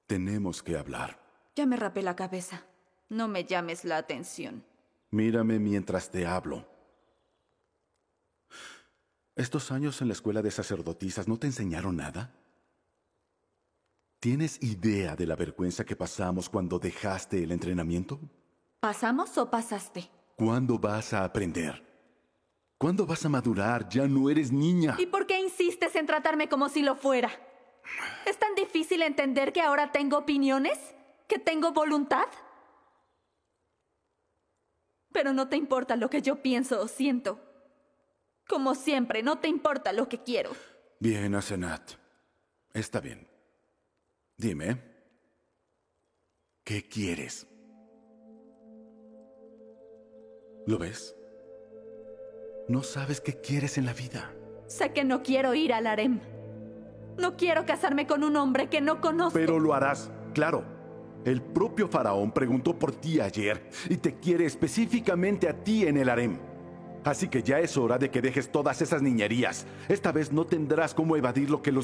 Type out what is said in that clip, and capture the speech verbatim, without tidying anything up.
Tenemos que hablar. Ya me rapé la cabeza. No me llames la atención. Mírame mientras te hablo. ¿Estos años en la escuela de sacerdotisas no te enseñaron nada? ¿Tienes idea de la vergüenza que pasamos cuando dejaste el entrenamiento? ¿Pasamos o pasaste? ¿Cuándo vas a aprender? ¿Cuándo vas a madurar? Ya no eres niña. ¿Y por qué insistes en tratarme como si lo fuera? ¿Es tan difícil entender que ahora tengo opiniones? ¿Que tengo voluntad? Pero no te importa lo que yo pienso o siento. Como siempre, no te importa lo que quiero. Bien, Asenat. Está bien. Dime, ¿qué quieres? ¿Lo ves? No sabes qué quieres en la vida. Sé que no quiero ir al harem. No quiero casarme con un hombre que no conozco. Pero lo harás, claro. El propio faraón preguntó por ti ayer y te quiere específicamente a ti en el harem. Así que ya es hora de que dejes todas esas niñerías. Esta vez no tendrás cómo evadir lo que los